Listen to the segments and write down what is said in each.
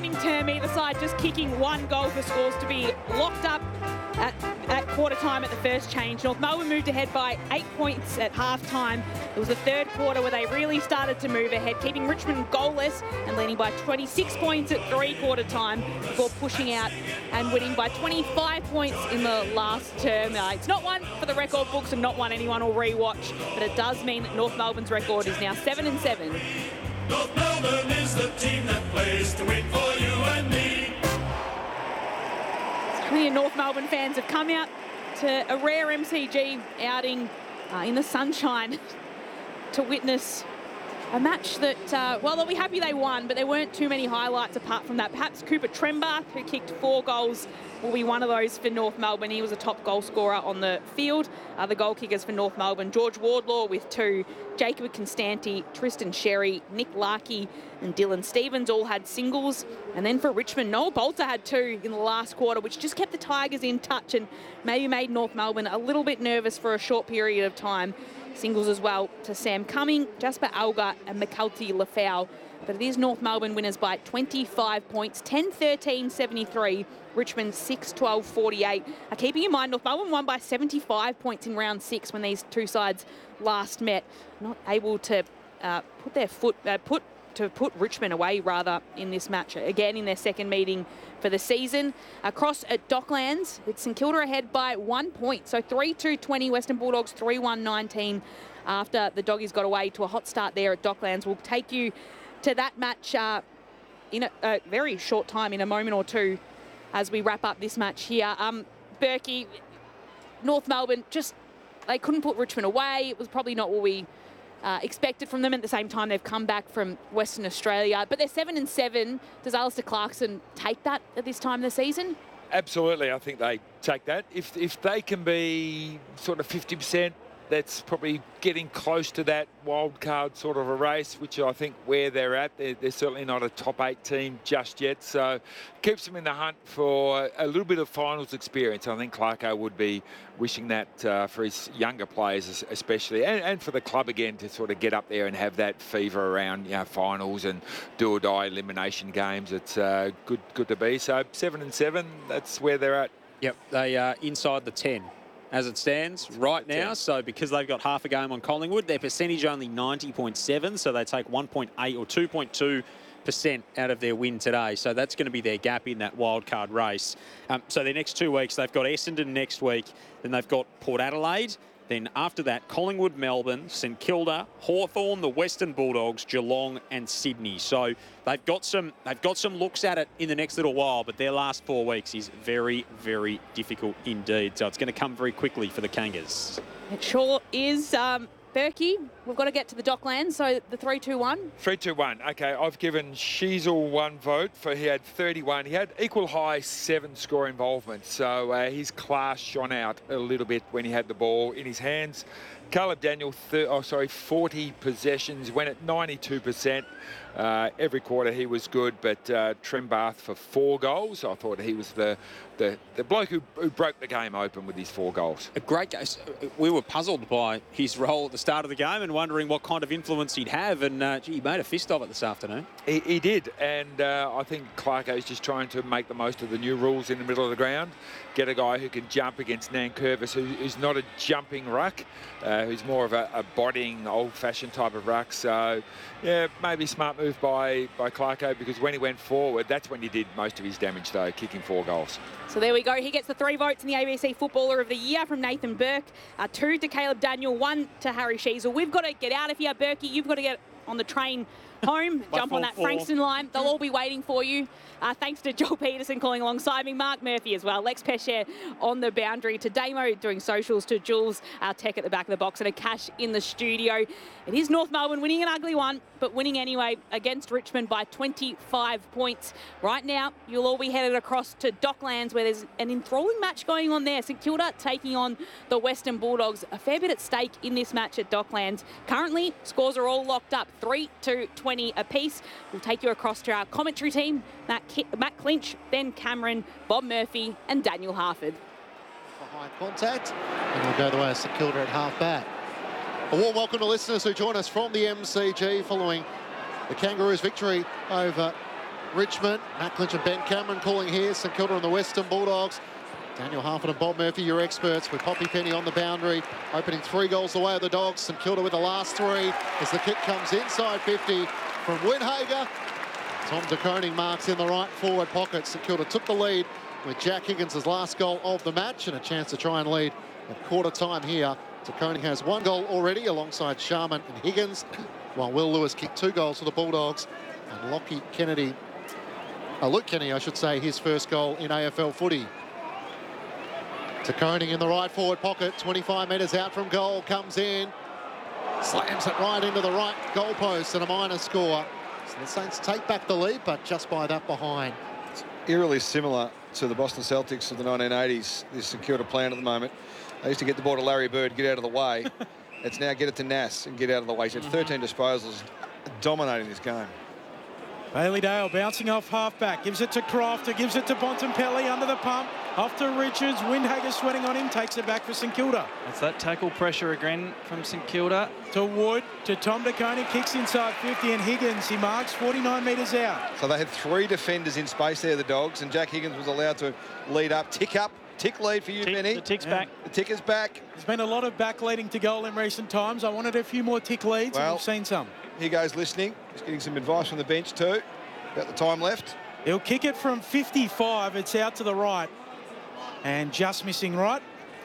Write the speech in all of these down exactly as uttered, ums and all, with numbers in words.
opening term, either side just kicking one goal for scores to be locked up at, at quarter time at the first change. North Melbourne moved ahead by eight points at half time. It was the third quarter where they really started to move ahead, keeping Richmond goalless and leading by twenty-six points at three-quarter time before pushing out and winning by twenty-five points in the last term. Uh, it's not one for the record books and not one anyone will rewatch, but it does mean that North Melbourne's record is now seven and seven. North Melbourne is the team that plays to win for you and me. So many North Melbourne fans have come out to a rare M C G outing uh, in the sunshine to witness a match that, uh, well, they'll be happy they won, but there weren't too many highlights apart from that. Perhaps Cooper Trembath, who kicked four goals, will be one of those for North Melbourne. He was a top goal scorer on the field. Uh, the goal kickers for North Melbourne, George Wardlaw with two, Jacob Constanti, Tristan Sherry, Nick Larkey and Dylan Stevens all had singles. And then for Richmond, Noel Bolter had two in the last quarter, which just kept the Tigers in touch and maybe made North Melbourne a little bit nervous for a short period of time. Singles as well to Sam Cumming, Jasper Alga and McCulty Lafau. But it is North Melbourne winners by twenty-five points, ten thirteen seventy-three, Richmond six twelve forty-eight. Uh, keeping in mind, North Melbourne won by seventy-five points in round six when these two sides last met. Not able to uh, put their foot, uh, put to put Richmond away, rather, in this match. Again, in their second meeting for the season. Across at Docklands, with St Kilda ahead by one point. So three two twenty, Western Bulldogs three one nineteen after the Doggies got away to a hot start there at Docklands. We'll take you to that match uh, in a, a very short time, in a moment or two, as we wrap up this match here. Um, Berkey, North Melbourne, just, they couldn't put Richmond away. It was probably not what we Uh, expected from them. At the same time, they've come back from Western Australia, but they're seven and seven. Does Alistair Clarkson take that at this time of the season? Absolutely, I think they take that. If if they can be sort of fifty percent, that's probably getting close to that wild card sort of a race, which I think where they're at, they're, they're certainly not a top eight team just yet. So keeps them in the hunt for a little bit of finals experience. I think Clarko would be wishing that uh, for his younger players especially, and, and for the club again to sort of get up there and have that fever around, you know, finals and do or die elimination games. It's uh, good, good to be. So seven and seven, that's where they're at. Yep, they are inside the ten. As it stands right now, so because they've got half a game on Collingwood, their percentage only ninety point seven, so they take one point eight or two point two percent out of their win today. So that's going to be their gap in that wild card race. Um, so their next two weeks, they've got Essendon next week, then they've got Port Adelaide. Then after that, Collingwood, Melbourne, St Kilda, Hawthorn, the Western Bulldogs, Geelong and Sydney. So they've got some they've got some looks at it in the next little while, but their last four weeks is very, very difficult indeed. So it's going to come very quickly for the Kangas. It sure is. Um, Berkey, we've got to get to the Docklands, so the three two one. three two one. Okay, I've given Sheasel one vote for he had thirty-one. He had equal high seven score involvement, so uh, his class shone out a little bit when he had the ball in his hands. Caleb Daniel, thir- oh sorry, forty possessions, went at ninety-two percent. Uh, every quarter he was good, but uh, Trembath for four goals. I thought he was the the, the bloke who, who broke the game open with his four goals. A great game. We were puzzled by his role at the start of the game and wondering what kind of influence he'd have, and uh, gee, he made a fist of it this afternoon. He, he did, and uh, I think Clarko's just trying to make the most of the new rules in the middle of the ground. Get a guy who can jump against Nankervis, who, who's not a jumping ruck, uh, who's more of a, a bodying, old-fashioned type of ruck. So, yeah, maybe smart move by, by Clarko, because when he went forward, that's when he did most of his damage, though, kicking four goals. So there we go. He gets the three votes in the A B C Footballer of the Year from Nathan Burke. Uh, two to Caleb Daniel, one to Harry Sheasel. We've got to get out of here, Berkey. You've got to get on the train home, jump on that four. Frankston line. They'll all be waiting for you. Uh, thanks to Joel Peterson calling alongside me, Mark Murphy as well, Lex Pesce on the boundary, to Damo doing socials, to Jules, our tech at the back of the box, and a Cash in the studio. It is North Melbourne winning an ugly one, but winning anyway against Richmond by twenty-five points. Right now, you'll all be headed across to Docklands, where there's an enthralling match going on there. St Kilda taking on the Western Bulldogs. A fair bit at stake in this match at Docklands. Currently, scores are all locked up, three to twenty apiece. We'll take you across to our commentary team, Matt, Ki- Matt Clinch, Ben Cameron, Bob Murphy and Daniel Harford. For high contact, and we'll go the way of St Kilda at half back. A warm welcome to listeners who join us from the M C G following the Kangaroos' victory over Richmond. Matt Clinch and Ben Cameron calling here. St Kilda and the Western Bulldogs. Daniel Harford and Bob Murphy, your experts, with Poppy Penny on the boundary, opening three goals away of the Dogs. St Kilda with the last three as the kick comes inside fifty from Winhager. Tom De Koning marks in the right forward pocket. St Kilda took the lead with Jack Higgins' last goal of the match and a chance to try and lead at quarter time here. De Koning has one goal already alongside Sharman and Higgins, while Will Lewis kicked two goals for the Bulldogs. And Lockie Kennedy, uh, Luke Kennedy, I should say, his first goal in A F L footy. De Koning in the right forward pocket, twenty-five metres out from goal, comes in, slams it right into the right goalpost and a minor score. So the Saints take back the lead, but just by that behind. It's eerily similar to the Boston Celtics of the nineteen eighties, this St Kilda plan at the moment. They used to get the ball to Larry Bird, get out of the way. It's now get it to Nass and get out of the way. He's had thirteen disposals, dominating this game. Bailey Dale bouncing off halfback, gives it to Croft, gives it to Bontempelli under the pump, off to Richards, Windhager sweating on him, takes it back for St Kilda. That's that tackle pressure again from St Kilda. To Wood, to Tom De Koning, kicks inside fifty, and Higgins, he marks forty-nine metres out. So they had three defenders in space there, the Dogs, and Jack Higgins was allowed to lead up, tick up, tick lead for you, Tick, Benny. the tick's Yeah. back. The tick is back. There's been a lot of back leading to goal in recent times. I wanted a few more tick leads, Well, and we've seen some. Here goes listening. He's getting some advice from the bench too about the time left. He'll kick it from fifty-five. It's out to the right and just missing right.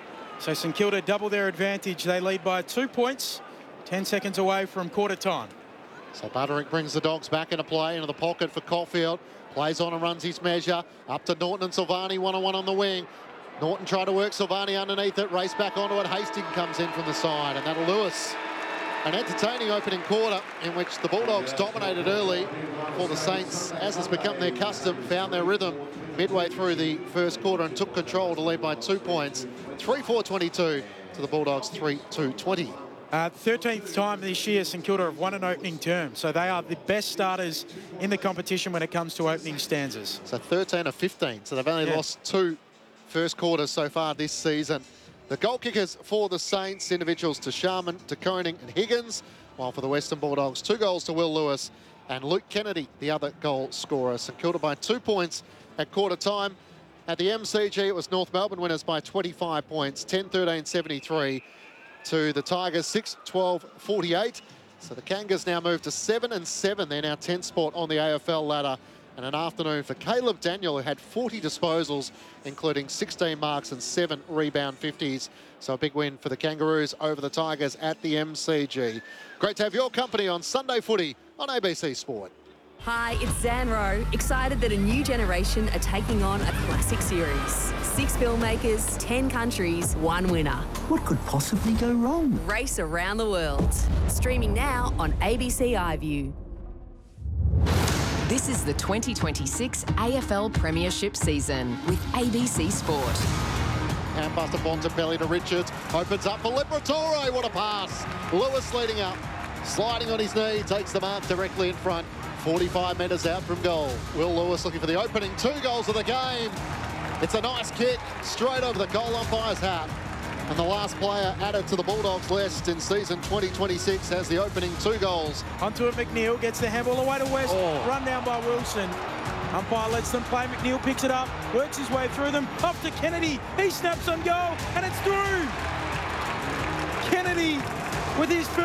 So St Kilda double their advantage. They lead by two points, ten seconds away from quarter time. So Butterick brings the Dogs back into play, into the pocket for Caulfield. Plays on and runs his measure. Up to Norton and Silvani, one-on-one on the wing. Norton tried to work Silvani underneath it, race back onto it. Hastings comes in from the side, and that'll Lewis. An entertaining opening quarter in which the Bulldogs dominated early before the Saints, as has become their custom, found their rhythm midway through the first quarter and took control to lead by two points. three four twenty-two to the Bulldogs, three two twenty. Uh, thirteenth time this year St Kilda have won an opening term, so they are the best starters in the competition when it comes to opening stanzas. So thirteen of fifteen, so they've only Yeah. lost two first quarters so far this season. The goal kickers for the Saints, individuals to Sharman, to Koning and Higgins, while for the Western Bulldogs, two goals to Will Lewis and Luke Kennedy, the other goal scorer. St Kilda by two points at quarter time. At the M C G, it was North Melbourne winners by twenty-five points, ten thirteen seventy-three to the Tigers, six twelve forty-eight. So the Kangas now move to seven and seven. They're now tenth spot on the A F L ladder. And an afternoon for Caleb Daniel, who had forty disposals, including sixteen marks and seven rebound fifties. So a big win for the Kangaroos over the Tigers at the M C G. Great to have your company on Sunday Footy on A B C Sport. Hi, it's Zan Rowe, excited that a new generation are taking on a classic series. Six filmmakers, ten countries, one winner. What could possibly go wrong? Race around the world. Streaming now on A B C iView. This is the twenty twenty-six A F L Premiership season with A B C Sport. Handbuster Bontempelli to Richards, opens up for Liberatore, what a pass. Lewis leading up, sliding on his knee, takes the mark directly in front, forty-five metres out from goal. Will Lewis looking for the opening two goals of the game. It's a nice kick, straight over the goal umpire's hat. And the last player added to the Bulldogs list in season twenty twenty-six has the opening two goals. Onto it, McNeil gets the handball away to West, Oh. run down by Wilson. Umpire lets them play, McNeil picks it up, works his way through them, off to Kennedy, he snaps on goal, and it's through! Kennedy with his first